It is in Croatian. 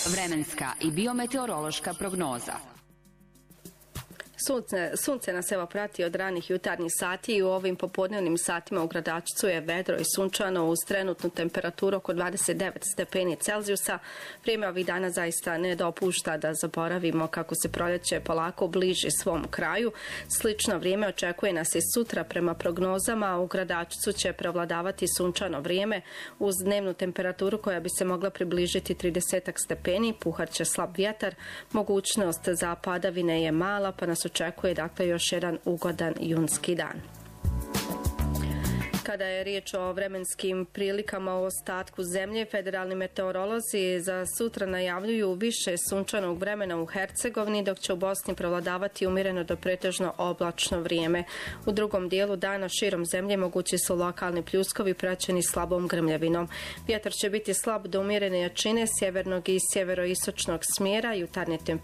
Vremenska i biometeorološka prognoza. Sunce nas evo prati od ranih jutarnjih sati i u ovim popodnevnim satima u Gradačcu je vedro i sunčano uz trenutnu temperaturu oko 29 stepeni Celzijusa. Vrijeme ovih dana zaista ne dopušta da zaboravimo kako se proljeće polako bliži svom kraju. Slično vrijeme očekuje nas i sutra prema prognozama. U Gradačcu će prevladavati sunčano vrijeme uz dnevnu temperaturu koja bi se mogla približiti 30 stepeni. Puhat će slab vjetar. Mogućnost za padavine je mala pa nas očekuje dakle još jedan ugodan junski dan. Kada je riječ o vremenskim prilikama u ostatku zemlje, federalni meteorolozi za sutra najavljuju više sunčanog vremena u Hercegovini, dok će u Bosni prevladavati umjereno do pretežno oblačno vrijeme. U drugom dijelu dana širom zemlje mogući su lokalni pljuskovi praćeni slabom grmljavinom. Vjetar će biti slab do umjerene jačine sjevernog i sjeveroistočnog smjera, jutarnje temperature